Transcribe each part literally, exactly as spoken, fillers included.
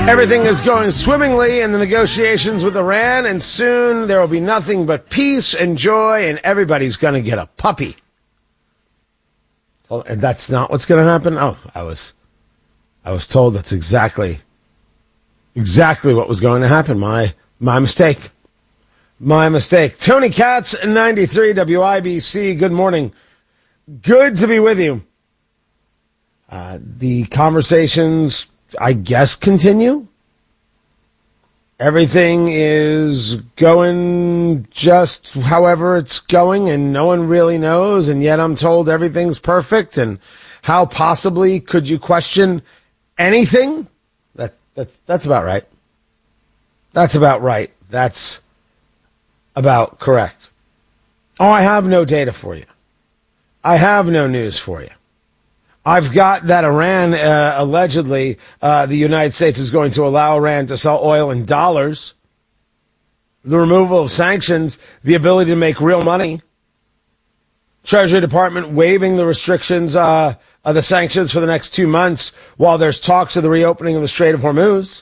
Everything is going swimmingly in the negotiations with Iran, and soon there will be nothing but peace and joy, and everybody's going to get a puppy. Well, and that's not what's going to happen? Oh, I was I was told that's exactly exactly what was going to happen. My my mistake. My mistake. Tony Katz, ninety-three W I B C. Good morning. Good to be with you. Uh, the conversations, I guess, continue. Everything is going just however it's going, and no one really knows, and yet I'm told everything's perfect, and how possibly could you question anything? That, that's, that's about right. That's about right. That's about correct. Oh, I have no data for you. I have no news for you. I've got that Iran, uh, allegedly, uh, the United States is going to allow Iran to sell oil in dollars. The removal of sanctions, the ability to make real money. Treasury Department waiving the restrictions, uh, of the sanctions for the next two months while there's talks of the reopening of the Strait of Hormuz.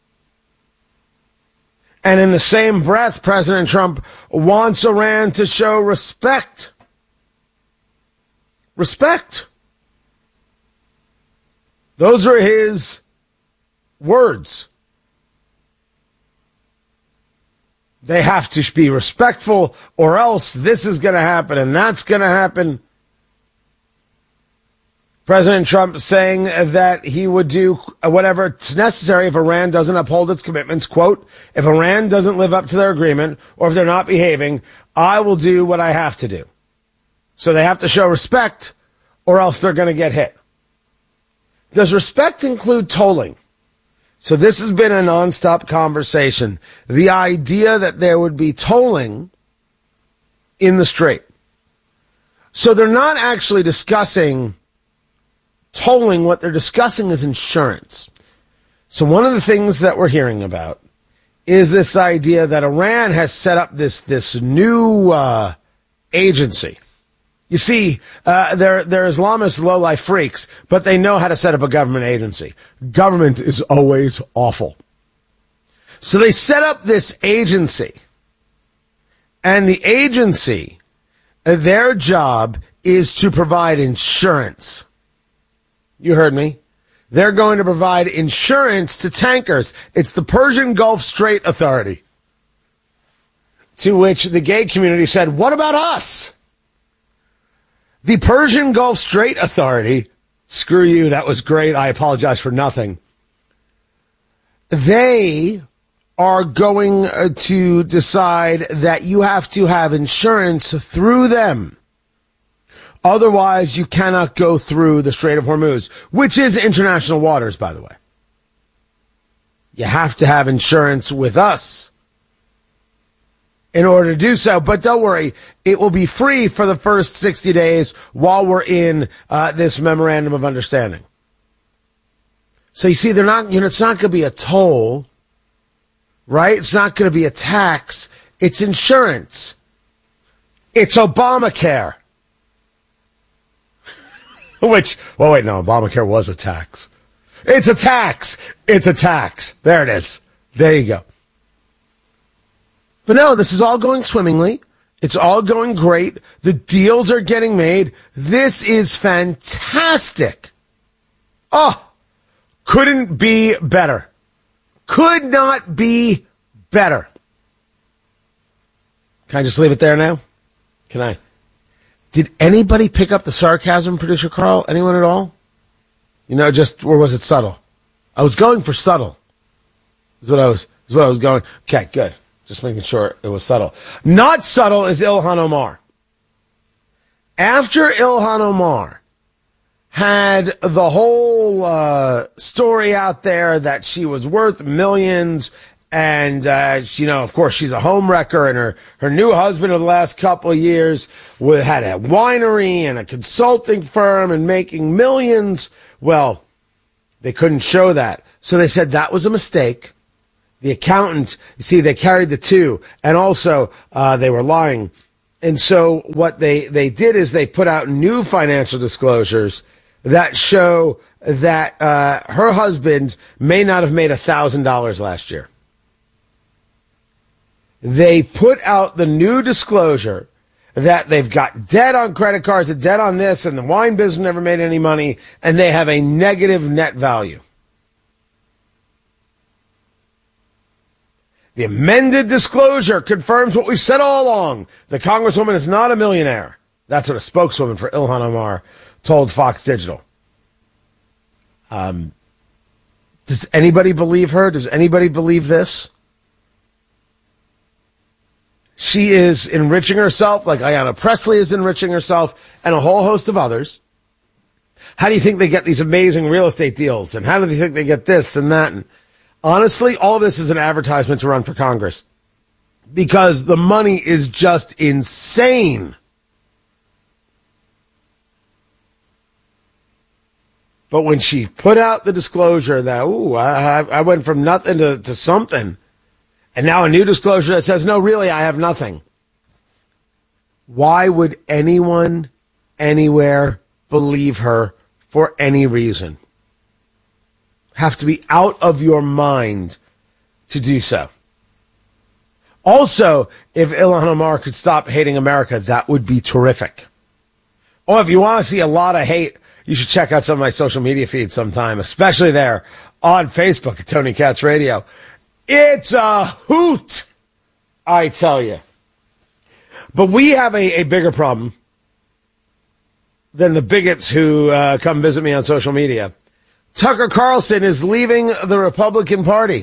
And in the same breath, President Trump wants Iran to show respect. Respect. Those are his words. They have to be respectful, or else this is going to happen and that's going to happen. President Trump saying that he would do whatever's necessary if Iran doesn't uphold its commitments. Quote, if Iran doesn't live up to their agreement, or if they're not behaving, I will do what I have to do. So they have to show respect, or else they're going to get hit. Does respect include tolling? So this has been a nonstop conversation. The idea that there would be tolling in the Strait. So they're not actually discussing tolling. What they're discussing is insurance. So one of the things that we're hearing about is this idea that Iran has set up this, this new uh, agency. You see, uh, they're, they're Islamist low-life freaks, but they know how to set up a government agency. Government is always awful. So they set up this agency, and the agency, uh, their job is to provide insurance. You heard me. They're going to provide insurance to tankers. It's the Persian Gulf Strait Authority. To which the gay community said, what about us? The Persian Gulf Strait Authority, screw you, that was great, I apologize for nothing. They are going to decide that you have to have insurance through them. Otherwise, you cannot go through the Strait of Hormuz, which is international waters, by the way. You have to have insurance with us in order to do so. But don't worry, it will be free for the first sixty days while we're in uh, this memorandum of understanding. So you see, they're not, you know, it's not going to be a toll, right? It's not going to be a tax. It's insurance. It's Obamacare. Which, well, wait, no, Obamacare was a tax. It's a tax. It's a tax. There it is. There you go. But no, this is all going swimmingly. It's all going great. The deals are getting made. This is fantastic. Oh, couldn't be better. Could not be better. Can I just leave it there now? Can I? Did anybody pick up the sarcasm, Producer Carl? Anyone at all? You know, just, or was it subtle? I was going for subtle. Is what I was, is what I was going. Okay, good. Just making sure it was subtle. Not subtle is Ilhan Omar. After Ilhan Omar had the whole uh, story out there that she was worth millions, and, uh, you know, of course, she's a homewrecker, and her, her new husband of the last couple of years had a winery and a consulting firm and making millions. Well, they couldn't show that. So they said that was a mistake. The accountant, you see, they carried the two, and also uh, they were lying. And so what they, they did is they put out new financial disclosures that show that uh, her husband may not have made one thousand dollars last year. They put out the new disclosure that they've got debt on credit cards, a debt on this, and the wine business never made any money, and they have a negative net value. The amended disclosure confirms what we've said all along. The Congresswoman is not a millionaire. That's what a spokeswoman for Ilhan Omar told Fox Digital. Um, does anybody believe her? Does anybody believe this? She is enriching herself like Ayanna Pressley is enriching herself and a whole host of others. How do you think they get these amazing real estate deals? And how do they think they get this and that? And honestly, all of this is an advertisement to run for Congress because the money is just insane. But when she put out the disclosure that, ooh, I, I went from nothing to, to something, and now a new disclosure that says, no, really, I have nothing. Why would anyone anywhere believe her for any reason? Have to be out of your mind to do so. Also, if Ilhan Omar could stop hating America, that would be terrific. Or if you want to see a lot of hate, you should check out some of my social media feeds sometime, especially there on Facebook at Tony Katz Radio. It's a hoot, I tell you. But we have a, a bigger problem than the bigots who uh, come visit me on social media. Tucker Carlson is leaving the Republican Party.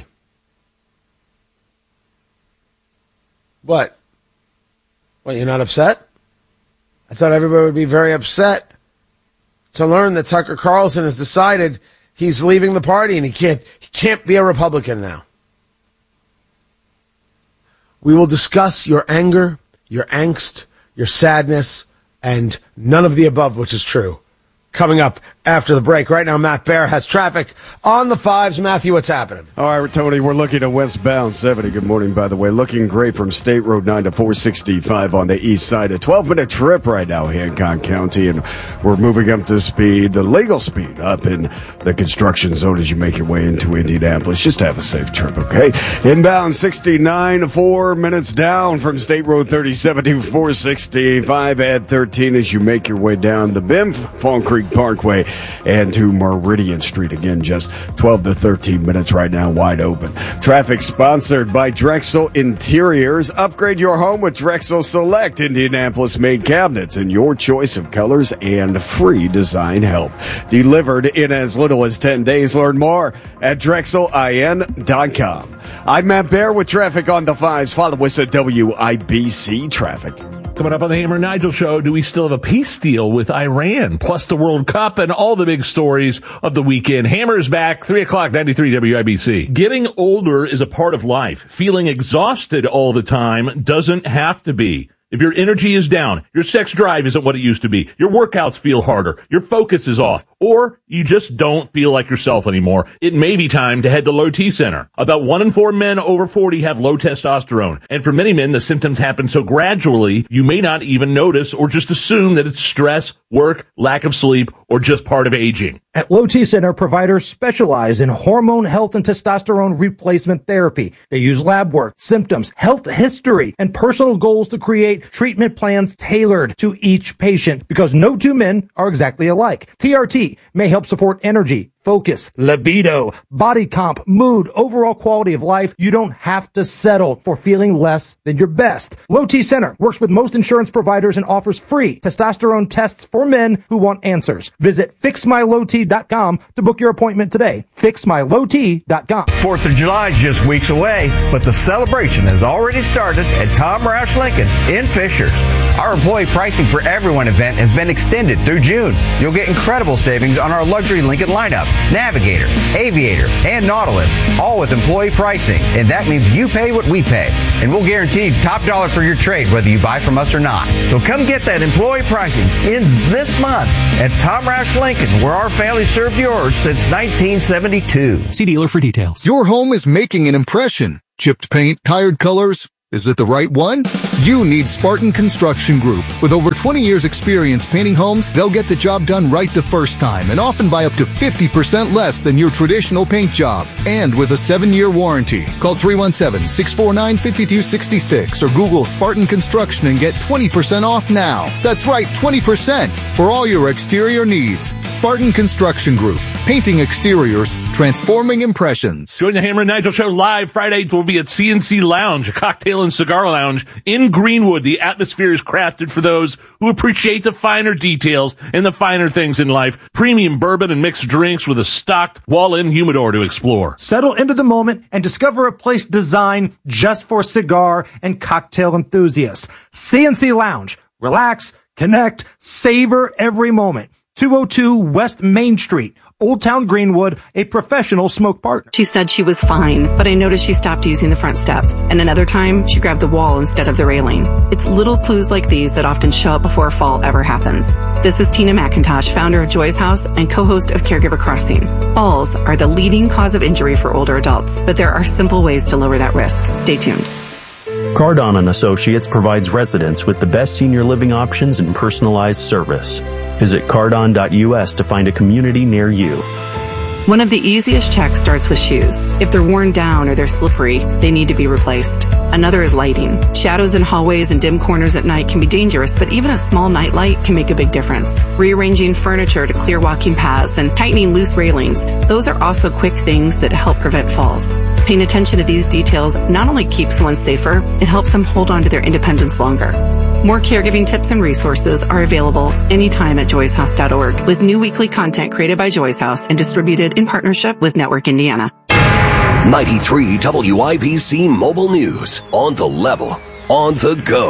What? What, you're not upset? I thought everybody would be very upset to learn that Tucker Carlson has decided he's leaving the party and he can't he can't be a Republican now. We will discuss your anger, your angst, your sadness, and none of the above, which is true. Coming up after the break. Right now, Matt Bear has traffic on the fives. Matthew, what's happening? All right, Tony, we're looking at westbound seventy. Good morning, by the way. Looking great from State Road nine to four sixty-five on the east side. A twelve-minute trip right now, Hancock County, and we're moving up to speed, the legal speed, up in the construction zone as you make your way into Indianapolis. Just have a safe trip, okay? Inbound sixty-nine, four minutes down from State Road thirty-seven to four sixty-five at thirteen as you make your way down the B I M F, Fawn Creek Parkway, and to Meridian Street. Again, just twelve to thirteen minutes right now, wide open. Traffic sponsored by Drexel Interiors. Upgrade your home with Drexel Select Indianapolis-made cabinets in your choice of colors and free design help. Delivered in as little as ten days. Learn more at drexel I N dot com. I'm Matt Bear with traffic on the fives. Follow us at W I B C Traffic. Coming up on the Hammer and Nigel Show, do we still have a peace deal with Iran? Plus the World Cup and all the big stories of the weekend. Hammer's back, three o'clock, ninety-three W I B C. Getting older is a part of life. Feeling exhausted all the time doesn't have to be. If your energy is down, your sex drive isn't what it used to be, your workouts feel harder, your focus is off, or you just don't feel like yourself anymore, it may be time to head to Low T Center. About one in four men over forty have low testosterone, and for many men, the symptoms happen so gradually, you may not even notice or just assume that it's stress, work, lack of sleep, or just part of aging. At Low T Center, providers specialize in hormone health and testosterone replacement therapy. They use lab work, symptoms, health history, and personal goals to create treatment plans tailored to each patient because no two men are exactly alike. T R T may help support energy, focus, libido, body comp, mood, overall quality of life. You don't have to settle for feeling less than your best. Low T Center works with most insurance providers and offers free testosterone tests for men who want answers. Visit fix my low t dot com to book your appointment today. fix my low t dot com. Fourth of July is just weeks away, but the celebration has already started at Tom Roush Lincoln in Fishers. Our employee pricing for everyone event has been extended through June. You'll get incredible savings on our luxury Lincoln lineup, Navigator, Aviator, and Nautilus, all with employee pricing. And that means you pay what we pay. And we'll guarantee top dollar for your trade whether you buy from us or not. So come get that employee pricing. Ends this month at Tom Roush Lincoln, where our family served yours since nineteen seventy-two. See dealer for details. Your home is making an impression. Chipped paint, tired colors. Is it the right one? You need Spartan Construction Group. With over twenty years experience painting homes, they'll get the job done right the first time and often by up to fifty percent less than your traditional paint job. And with a seven-year warranty. Call three one seven, six four nine, five two six six or Google Spartan Construction and get twenty percent off now. That's right, twenty percent for all your exterior needs. Spartan Construction Group. Painting exteriors, transforming impressions. Join the Hammer and Nigel Show live Friday. We'll be at C and C Lounge, a cocktail and cigar lounge in Greenwood. The atmosphere is crafted for those who appreciate the finer details and the finer things in life. Premium bourbon and mixed drinks with a stocked wall-in humidor to explore. Settle into the moment and discover a place designed just for cigar and cocktail enthusiasts. C and C Lounge. Relax, connect, savor every moment. two oh two West Main Street. Old Town Greenwood, a professional smoke partner. She said she was fine, but I noticed she stopped using the front steps. And another time, she grabbed the wall instead of the railing. It's little clues like these that often show up before a fall ever happens. This is Tina McIntosh, founder of Joy's House and co-host of Caregiver Crossing. Falls are the leading cause of injury for older adults, but there are simple ways to lower that risk. Stay tuned. Cardon and Associates provides residents with the best senior living options and personalized service. Visit cardon dot U S to find a community near you. One of the easiest checks starts with shoes. If they're worn down or they're slippery, they need to be replaced. Another is lighting. Shadows in hallways and dim corners at night can be dangerous, but even a small nightlight can make a big difference. Rearranging furniture to clear walking paths and tightening loose railings, those are also quick things that help prevent falls. Paying attention to these details not only keeps one safer, it helps them hold on to their independence longer. More caregiving tips and resources are available anytime at joys house dot org, with new weekly content created by Joy's House and distributed in partnership with Network Indiana. ninety-three W I B C Mobile News. On the level. On the go.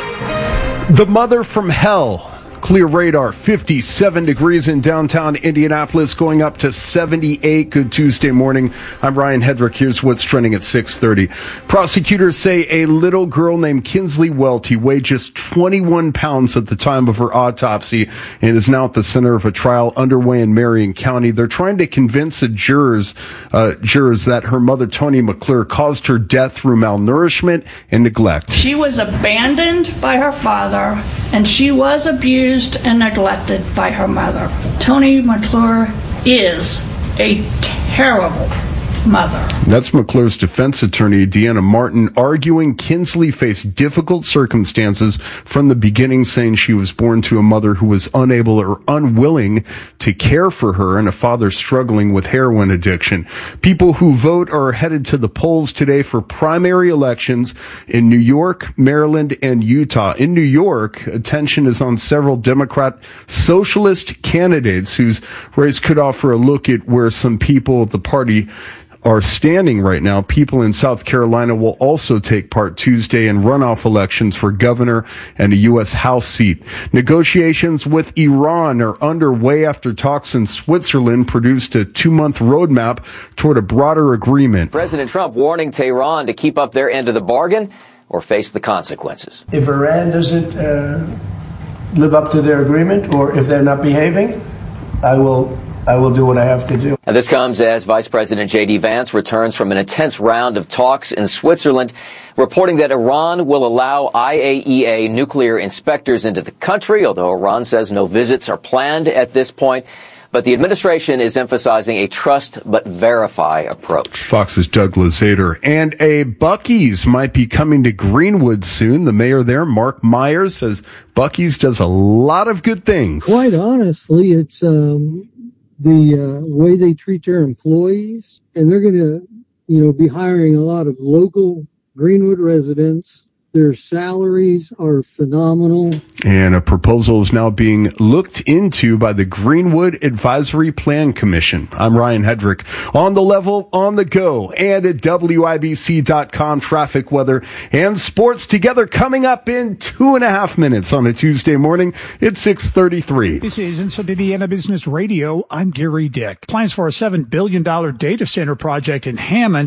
The Mother from Hell. Clear radar, fifty-seven degrees in downtown Indianapolis, going up to seventy-eight. Good Tuesday morning. I'm Ryan Hedrick. Here's what's trending at six thirty. Prosecutors say a little girl named Kinsley Welty weighed just twenty-one pounds at the time of her autopsy and is now at the center of a trial underway in Marion County. They're trying to convince the jurors, uh, jurors that her mother, Toni McClure, caused her death through malnourishment and neglect. She was abandoned by her father, and she was abused and neglected by her mother. Toni McClure is a terrible mother. That's McClure's defense attorney, Deanna Martin, arguing Kinsley faced difficult circumstances from the beginning, saying she was born to a mother who was unable or unwilling to care for her and a father struggling with heroin addiction. People who vote are headed to the polls today for primary elections in New York, Maryland, and Utah. In New York, attention is on several Democrat socialist candidates whose race could offer a look at where some people at the party are standing right now. People in South Carolina will also take part Tuesday in runoff elections for governor and a U S House seat. Negotiations with Iran are underway after talks in Switzerland produced a two-month roadmap toward a broader agreement. President Trump warning Tehran to keep up their end of the bargain or face the consequences. If Iran doesn't uh, live up to their agreement, or if they're not behaving, I will I will do what I have to do. And this comes as Vice President J D Vance returns from an intense round of talks in Switzerland, reporting that Iran will allow I A E A nuclear inspectors into the country, although Iran says no visits are planned at this point. But the administration is emphasizing a trust but verify approach. Fox's Doug Luzader. And a Buc-ee's might be coming to Greenwood soon. The mayor there, Mark Myers, says Buc-ee's does a lot of good things. Quite honestly, it's um, the uh, way they treat their employees. And they're going to, you know, be hiring a lot of local Greenwood residents. Their salaries are phenomenal. And a proposal is now being looked into by the Greenwood Advisory Plan Commission. I'm Ryan Hedrick. On the level, on the go, and at W I B C dot com, traffic, weather, and sports together coming up in two and a half minutes on a Tuesday morning at six thirty-three. This is Inside Indiana Business Radio. I'm Gary Dick. Plans for a seven billion dollars data center project in Hammond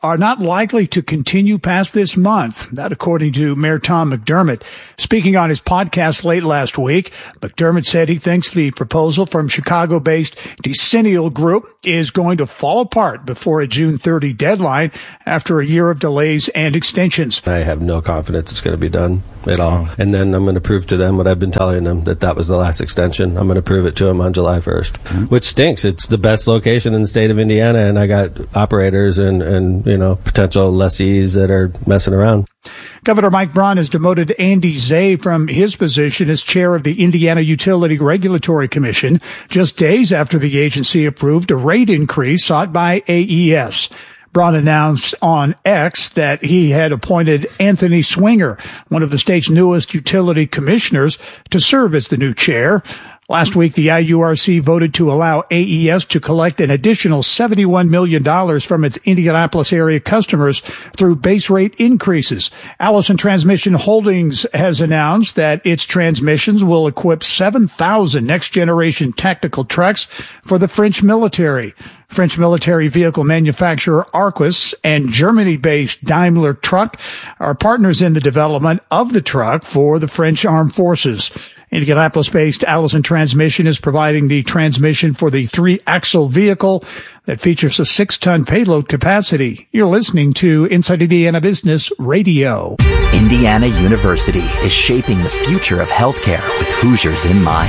are not likely to continue past this month. That according to Mayor Tom McDermott. Speaking on his podcast late last week, McDermott said he thinks the proposal from Chicago-based Decennial Group is going to fall apart before a June thirtieth deadline after a year of delays and extensions. I have no confidence it's going to be done at all. And then I'm going to prove to them what I've been telling them, that that was the last extension. I'm going to prove it to them on July first, mm-hmm. which stinks. It's the best location in the state of Indiana, and I got operators and, and you know, potential lessees that are messing around. Governor Mike Braun has demoted Andy Zay from his position as chair of the Indiana Utility Regulatory Commission just days after the agency approved a rate increase sought by A E S. Braun announced on X that he had appointed Anthony Swinger, one of the state's newest utility commissioners, to serve as the new chair. Last week, the I U R C voted to allow A E S to collect an additional seventy-one million dollars from its Indianapolis area customers through base rate increases. Allison Transmission Holdings has announced that its transmissions will equip seven thousand next-generation tactical trucks for the French military. French military vehicle manufacturer Arquus and Germany-based Daimler Truck are partners in the development of the truck for the French armed forces. Indianapolis-based Allison Transmission is providing the transmission for the three-axle vehicle that features a six-ton payload capacity. You're listening to Inside Indiana Business Radio. Indiana University is shaping the future of healthcare with Hoosiers in mind.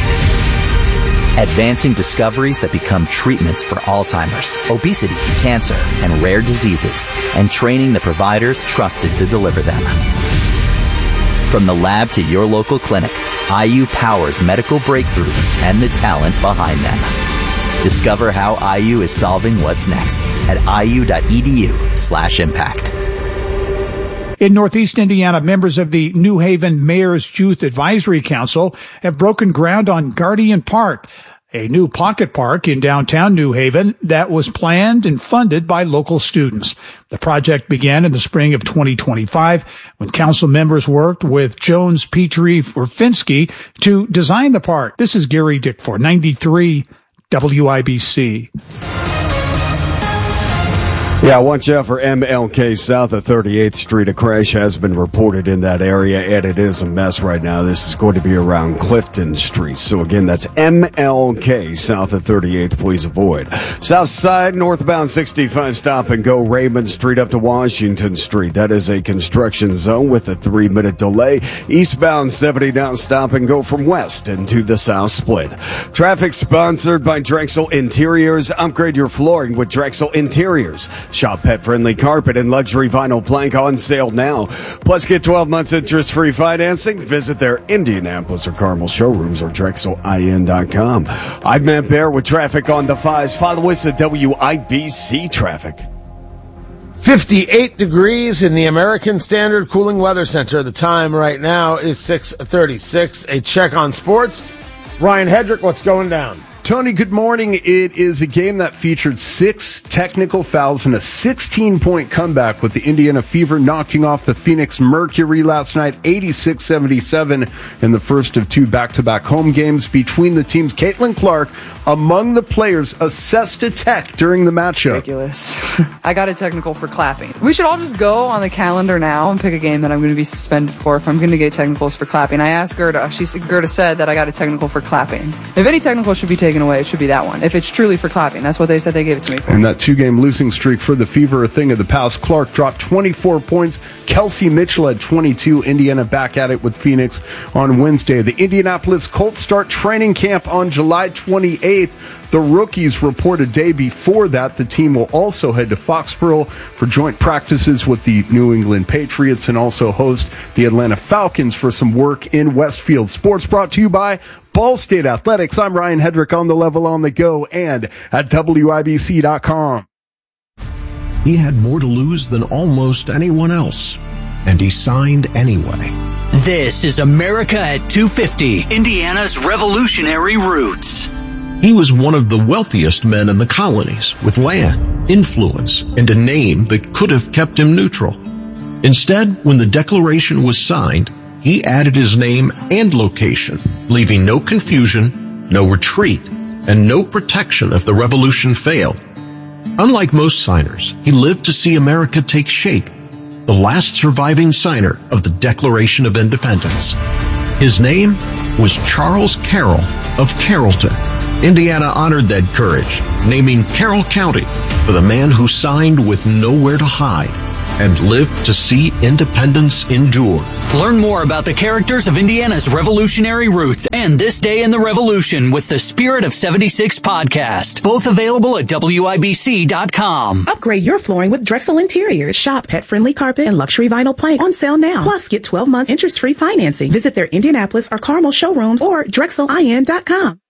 Advancing discoveries that become treatments for Alzheimer's, obesity, cancer, and rare diseases, and training the providers trusted to deliver them. From the lab to your local clinic, I U powers medical breakthroughs and the talent behind them. Discover how I U is solving what's next at iu.edu slash impact. In Northeast Indiana, members of the New Haven Mayor's Youth Advisory Council have broken ground on Guardian Park, a new pocket park in downtown New Haven that was planned and funded by local students. The project began in the spring of twenty twenty-five when council members worked with Jones Petrie Verfinski to design the park. This is Gary Dick for ninety-three W I B C. Yeah, watch out for M L K south of thirty-eighth Street. A crash has been reported in that area, and it is a mess right now. This is going to be around Clifton Street. So again, that's M L K south of thirty-eighth. Please avoid. South side, northbound sixty-five, stop and go Raymond Street up to Washington Street. That is a construction zone with a three-minute delay. Eastbound seventy down, stop and go from west into the south split. Traffic sponsored by Drexel Interiors. Upgrade your flooring with Drexel Interiors. Shop pet-friendly carpet and luxury vinyl plank on sale now. Plus, get twelve months interest-free financing. Visit their Indianapolis or Carmel showrooms or Drexel I N dot com. I'm Matt Bear with traffic on the fives. Follow us at W I B C Traffic. fifty-eight degrees in the American Standard Cooling Weather Center. The time right now is six thirty-six. A check on sports. Ryan Hedrick, what's going down? Tony, good morning. It is a game that featured six technical fouls and a sixteen-point comeback with the Indiana Fever knocking off the Phoenix Mercury last night, eighty-six seventy-seven in the first of two back-to-back home games between the teams. Caitlin Clark, among the players assessed a tech during the matchup. Ridiculous. I got a technical for clapping. We should all just go on the calendar now and pick a game that I'm going to be suspended for if I'm going to get technicals for clapping. I asked Gerda. She Gerda said that I got a technical for clapping. If any technical should be taken away, it should be that one. If it's truly for clapping, that's what they said they gave it to me for. And that two-game losing streak for the Fever, a thing of the past. Clark dropped twenty-four points. Kelsey Mitchell had twenty-two. Indiana back at it with Phoenix on Wednesday. The Indianapolis Colts start training camp on July twenty-eighth. The rookies report a day before that. The team will also head to Foxborough for joint practices with the New England Patriots and also host the Atlanta Falcons for some work in Westfield. Sports brought to you by Ball State Athletics. I'm Ryan Hedrick on the level on the go and at W I B C dot com. He had more to lose than almost anyone else, and he signed anyway. This is America at two fifty, Indiana's revolutionary roots. He was one of the wealthiest men in the colonies, with land, influence, and a name that could have kept him neutral. Instead, when the Declaration was signed, he added his name and location, leaving no confusion, no retreat, and no protection if the revolution failed. Unlike most signers, he lived to see America take shape, the last surviving signer of the Declaration of Independence. His name was Charles Carroll of Carrollton. Indiana honored that courage, naming Carroll County for the man who signed with nowhere to hide and lived to see independence endure. Learn more about the characters of Indiana's revolutionary roots and This Day in the Revolution with the Spirit of seventy-six podcast. Both available at W I B C dot com. Upgrade your flooring with Drexel Interiors. Shop pet-friendly carpet and luxury vinyl plank on sale now. Plus, get twelve months interest-free financing. Visit their Indianapolis or Carmel showrooms or Drexel I N dot com.